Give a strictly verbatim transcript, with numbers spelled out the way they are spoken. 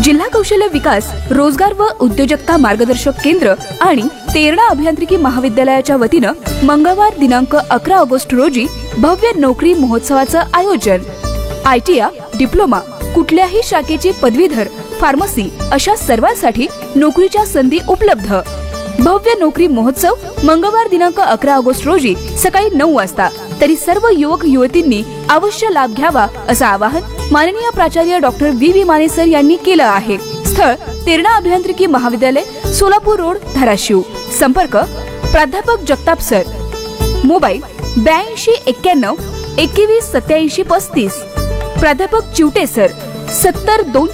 जिल्हा कौशल्य विकास, रोजगार व उद्योजकता मार्गदर्शक केंद्र आणि तेरणा अभियांत्रिकी महाविद्यालयाच्या वतीनं मंगळवार दिनांक अकरा ऑगस्ट रोजी भव्य नोकरी महोत्सवाचं आयोजन. आय टी आय, डिप्लोमा, कुठल्याही शाखेची पदवीधर, फार्मसी अशा सर्वांसाठी नोकरीच्या संधी उपलब्ध. भव्य नोकरी महोत्सव मंगळवार दिनांक अकरा ऑगस्ट रोजी सकाळी नऊ वाजता. तरी सर्व युवक युवतींनी अवश्य लाभ घ्यावा असं आवाहन माननीय प्राचार्य doctor V V Mane sir यांनी केलं आहे. स्थळ तेरणा अभियांत्रिकी महाविद्यालय, सोलापूर रोड, धाराशिव. संपर्क प्राध्यापक जगताप सर. मोबाईल ब्याऐंशी एक्क्याण्णव एकवीस सत्याऐंशी पस्तीस. प्राध्यापक चिवटे सर सत्तर दोन